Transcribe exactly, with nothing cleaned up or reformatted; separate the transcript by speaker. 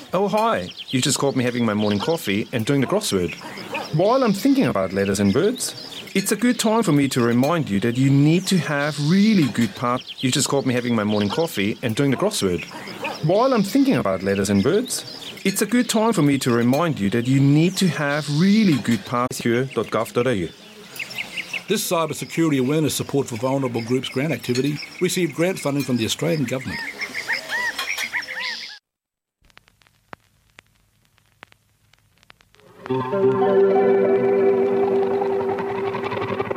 Speaker 1: Oh, hi. You just caught me having my morning coffee and doing the crossword. While I'm thinking about letters and words, it's a good time for me to remind you that you need to have really good parts. You just caught me having my morning coffee and doing the crossword. While I'm thinking about letters and words, it's a good time for me to remind you that you need to have really good parts secure dot gov dot a u.
Speaker 2: This cybersecurity awareness support for vulnerable groups grant activity received grant funding from the Australian Government.
Speaker 3: Thank you.